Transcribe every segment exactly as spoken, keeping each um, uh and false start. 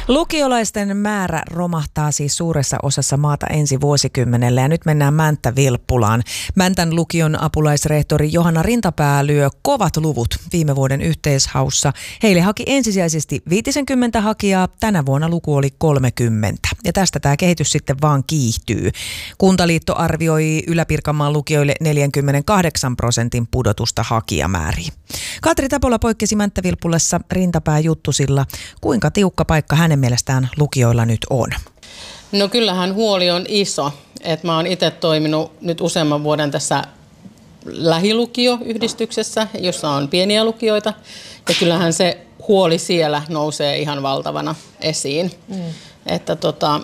Lukiolaisten määrä romahtaa siis suuressa osassa maata ensi vuosikymmenellä ja nyt mennään Mänttä-Vilppulaan. Mäntän lukion apulaisrehtori Johanna Rintapää lyö kovat luvut viime vuoden yhteishaussa. Heille haki ensisijaisesti viisikymmentä hakijaa, tänä vuonna luku oli kolmekymmentä. Ja tästä tämä kehitys sitten vaan kiihtyy. Kuntaliitto arvioi Ylä-Pirkanmaan lukioille neljäkymmentäkahdeksan prosentin pudotusta hakijamääriin. Katri Tapola poikkesi Mänttä-Vilppulassa Rintapää juttusilla. Kuinka tiukka paikka hänen mielestään lukioilla nyt on? No kyllähän huoli on iso. Et mä oon itse toiminut nyt useamman vuoden tässä lähilukioyhdistyksessä, jossa on pieniä lukioita. Ja kyllähän se huoli siellä nousee ihan valtavana esiin. Mm. Että tota,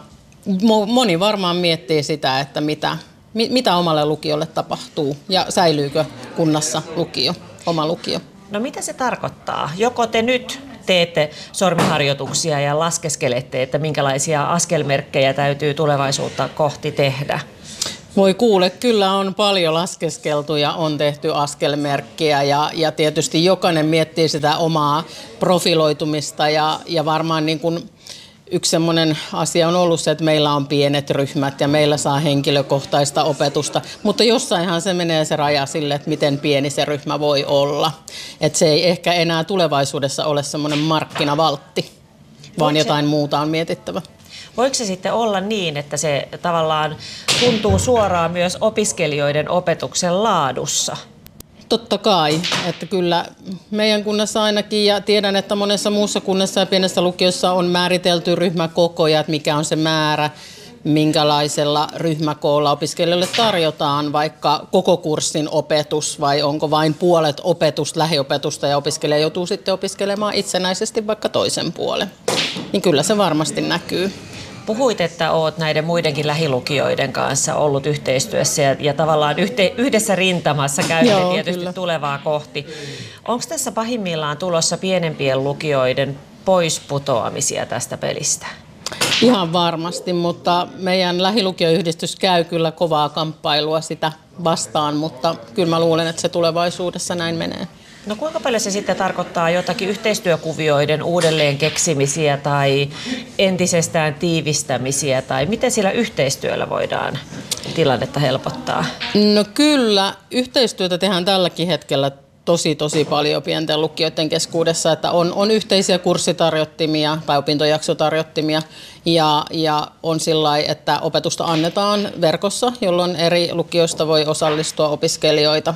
moni varmaan miettii sitä, että mitä, mitä omalle lukiolle tapahtuu ja säilyykö kunnassa lukio, oma lukio. No mitä se tarkoittaa? Joko te nyt teette sormiharjoituksia ja laskeskelette, että minkälaisia askelmerkkejä täytyy tulevaisuutta kohti tehdä? Voi kuule, kyllä on paljon laskeskeltu ja on tehty askelmerkkiä ja, ja tietysti jokainen miettii sitä omaa profiloitumista ja, ja varmaan niin kuin yksi semmoinen asia on ollut se, että meillä on pienet ryhmät ja meillä saa henkilökohtaista opetusta, mutta jossainhan se menee se raja sille, että miten pieni se ryhmä voi olla. Että se ei ehkä enää tulevaisuudessa ole semmoinen markkinavaltti, vaan jotain muuta on mietittävä. Voiko se sitten olla niin, että se tavallaan tuntuu suoraan myös opiskelijoiden opetuksen laadussa? Totta kai, että kyllä meidän kunnassa ainakin ja tiedän, että monessa muussa kunnassa ja pienessä lukiossa on määritelty ryhmäkokoja, että mikä on se määrä, minkälaisella ryhmäkoolla opiskelijoille tarjotaan vaikka koko kurssin opetus vai onko vain puolet opetusta, lähiopetusta ja opiskelija joutuu sitten opiskelemaan itsenäisesti vaikka toisen puolen. Niin kyllä se varmasti näkyy. Puhuit, että olet näiden muidenkin lähilukioiden kanssa ollut yhteistyössä ja, ja tavallaan yhte, yhdessä rintamassa käytte tietysti kyllä tulevaa kohti. Onko tässä pahimmillaan tulossa pienempien lukioiden poisputoamisia tästä pelistä? Ihan varmasti, mutta meidän lähilukioyhdistys käy kyllä kovaa kamppailua sitä vastaan, mutta kyllä mä luulen, että se tulevaisuudessa näin menee. No kuinka paljon se sitten tarkoittaa jotakin yhteistyökuvioiden uudelleen keksimisiä tai entisestään tiivistämisiä tai miten sillä yhteistyöllä voidaan tilannetta helpottaa? No kyllä, yhteistyötä tehdään tälläkin hetkellä tosi tosi paljon pienten lukioiden keskuudessa, että on, on yhteisiä kurssitarjottimia tai opintojaksotarjottimia ja, ja on sillä lailla, että opetusta annetaan verkossa, jolloin eri lukioista voi osallistua opiskelijoita.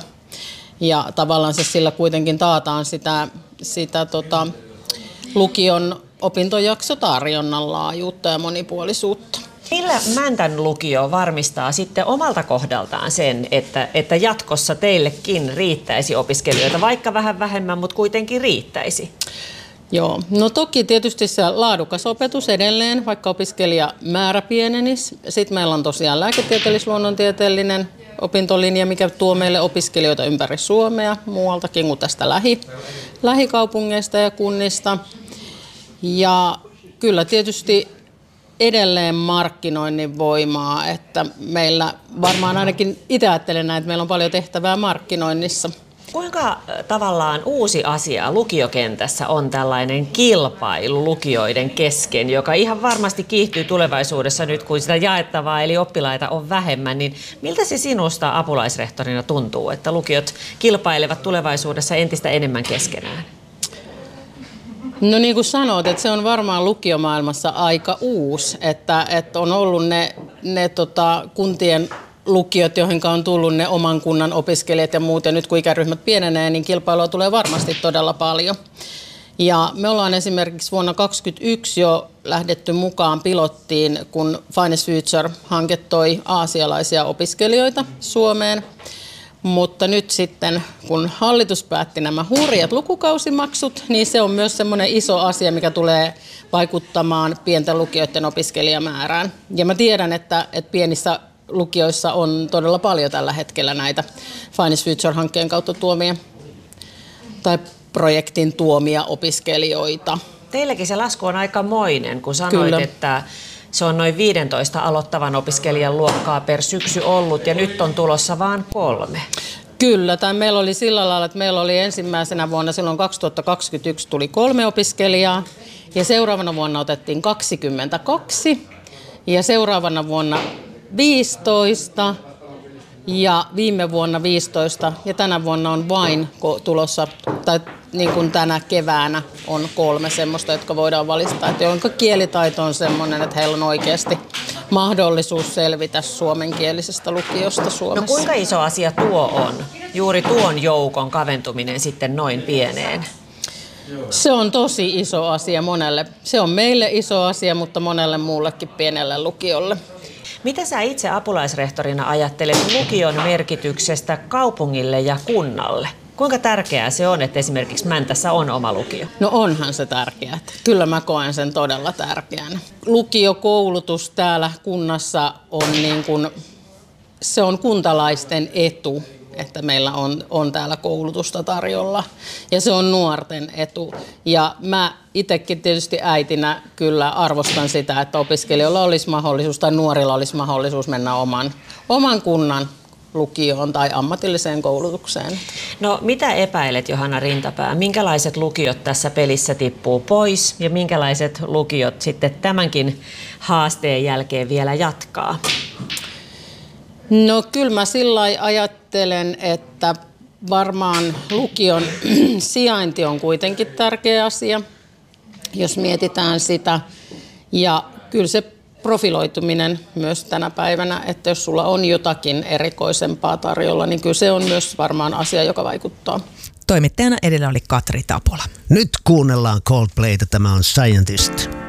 Ja tavallaan se sillä kuitenkin taataan sitä, sitä tota, lukion opintojaksotarjonnan laajuutta ja monipuolisuutta. Millä Mäntän lukio varmistaa sitten omalta kohdaltaan sen, että, että jatkossa teillekin riittäisi opiskelijoita, vaikka vähän vähemmän, mutta kuitenkin riittäisi? Joo, no toki tietysti se laadukas opetus edelleen, vaikka opiskelijamäärä pienenisi. Sitten meillä on tosiaan lääketieteellis-luonnontieteellinen opintolinja, mikä tuo meille opiskelijoita ympäri Suomea, muualtakin kuin tästä lähi, lähikaupungeista ja kunnista. Ja kyllä tietysti edelleen markkinoinnin voimaa, että meillä varmaan ainakin itse ajattelen näin, että meillä on paljon tehtävää markkinoinnissa. Kuinka tavallaan uusi asia lukiokentässä on tällainen kilpailu lukioiden kesken, joka ihan varmasti kiihtyy tulevaisuudessa nyt, kun sitä jaettavaa eli oppilaita on vähemmän, niin miltä se sinusta apulaisrehtorina tuntuu, että lukiot kilpailevat tulevaisuudessa entistä enemmän keskenään? No niin kuin sanoit, että se on varmaan lukiomaailmassa aika uusi, että, että on ollut ne, ne tota, kuntien lukiot, joihin on tullut ne oman kunnan opiskelijat ja muut, ja nyt kun ikäryhmät pienenee, niin kilpailua tulee varmasti todella paljon. Ja me ollaan esimerkiksi vuonna kaksituhattakaksikymmentäyksi jo lähdetty mukaan pilottiin, kun Finest Future-hanke toi aasialaisia opiskelijoita Suomeen. Mutta nyt sitten, kun hallitus päätti nämä hurjat lukukausimaksut, niin se on myös semmoinen iso asia, mikä tulee vaikuttamaan pienten lukioiden opiskelijamäärään. Ja mä tiedän, että, että pienissä lukioissa on todella paljon tällä hetkellä näitä Finest Future-hankkeen kautta tuomia tai projektin tuomia opiskelijoita. Teilläkin se lasku on aikamoinen, kun sanoit, Kyllä. että se on noin viisitoista aloittavan opiskelijan luokkaa per syksy ollut ja nyt on tulossa vain kolme. Kyllä, tai meillä oli sillä lailla, että meillä oli ensimmäisenä vuonna silloin kaksituhattakaksikymmentäyksi tuli kolme opiskelijaa Ja seuraavana vuonna otettiin kaksikymmentäkaksi ja seuraavana vuonna viisitoista ja viime vuonna viisitoista ja tänä vuonna on vain tulossa, tai niin kuin tänä keväänä on kolme semmoista, jotka voidaan valistaa, että jonka kielitaito on semmoinen, että heillä on oikeasti mahdollisuus selvitä suomenkielisestä lukiosta Suomessa. No kuinka iso asia tuo on, juuri tuon joukon kaventuminen sitten noin pieneen? Se on tosi iso asia monelle. Se on meille iso asia, mutta monelle muullekin pienelle lukiolle. Mitä sä itse apulaisrehtorina ajattelet lukion merkityksestä kaupungille ja kunnalle? Kuinka tärkeää se on, että esimerkiksi Mäntässä on oma lukio? No onhan se tärkeää. Kyllä mä koen sen todella tärkeänä. Lukiokoulutus täällä kunnassa on niin kuin, se on kuntalaisten etu, että meillä on, on täällä koulutusta tarjolla. Ja se on nuorten etu. Ja mä itsekin tietysti äitinä kyllä arvostan sitä, että opiskelijoilla olisi mahdollisuus tai nuorilla olisi mahdollisuus mennä oman, oman kunnan lukioon tai ammatilliseen koulutukseen. No mitä epäilet, Johanna Rintapää? Minkälaiset lukiot tässä pelissä tippuu pois ja minkälaiset lukiot sitten tämänkin haasteen jälkeen vielä jatkaa? No kyllä mä sillä lailla ajattelen, että varmaan lukion sijainti on kuitenkin tärkeä asia, jos mietitään sitä. Ja kyllä se profiloituminen myös tänä päivänä, että jos sulla on jotakin erikoisempaa tarjolla, niin kyllä se on myös varmaan asia, joka vaikuttaa. Toimittajana edellä oli Katri Tapola. Nyt kuunnellaan Coldplayta, tämä on Scientist.